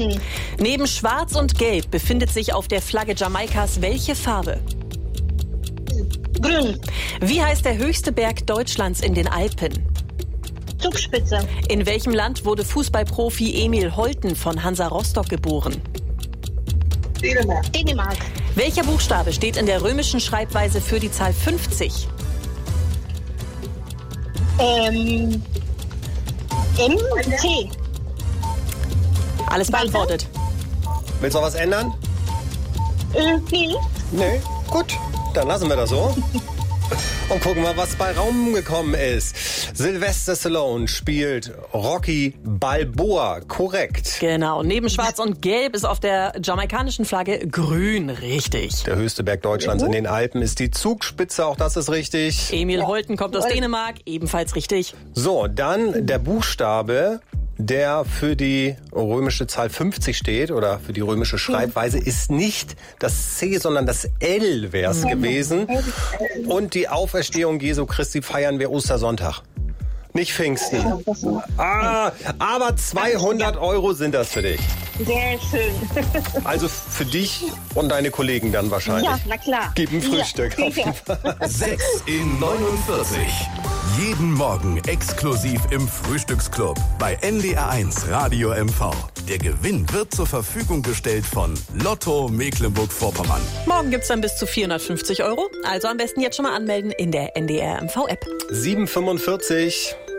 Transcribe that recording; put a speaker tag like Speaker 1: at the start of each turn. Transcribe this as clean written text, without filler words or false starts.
Speaker 1: Westen.
Speaker 2: Neben Schwarz und Gelb befindet sich auf der Flagge Jamaikas welche Farbe?
Speaker 1: Grün.
Speaker 2: Wie heißt der höchste Berg Deutschlands in den Alpen?
Speaker 1: Zugspitze.
Speaker 2: In welchem Land wurde Fußballprofi Emil Holten von Hansa Rostock geboren?
Speaker 1: Dänemark.
Speaker 2: Welcher Buchstabe steht in der römischen Schreibweise für die Zahl 50?
Speaker 1: M. T.
Speaker 2: Alles beantwortet.
Speaker 3: Willst du noch was ändern?
Speaker 1: Nee.
Speaker 3: Nee. Gut, dann lassen wir das so. Und gucken mal, was bei Raum gekommen ist. Sylvester Stallone spielt Rocky Balboa. Korrekt.
Speaker 2: Genau. Neben Schwarz und Gelb ist auf der jamaikanischen Flagge grün. Richtig.
Speaker 3: Der höchste Berg Deutschlands in den Alpen ist die Zugspitze. Auch das ist richtig.
Speaker 2: Emil Holten kommt aus Dänemark. Ebenfalls richtig.
Speaker 3: So, dann der Buchstabe, der für die römische Zahl 50 steht oder für die römische Schreibweise, ist nicht das C, sondern das L wäre es gewesen. Und die Auferstehung Jesu Christi feiern wir Ostersonntag. Nicht Pfingsten. Aber 200 € sind das für dich.
Speaker 1: Sehr schön.
Speaker 3: Also für dich und deine Kollegen dann wahrscheinlich.
Speaker 1: Ja, na klar.
Speaker 3: Gib ein Frühstück.
Speaker 1: Ja.
Speaker 3: Auf jeden Fall.
Speaker 4: 6 in 49. Jeden Morgen exklusiv im Frühstücksclub bei NDR1 Radio MV. Der Gewinn wird zur Verfügung gestellt von Lotto Mecklenburg-Vorpommern.
Speaker 2: Morgen gibt's dann bis zu 450 €. Also am besten jetzt schon mal anmelden in der NDR MV App.
Speaker 3: 7:45.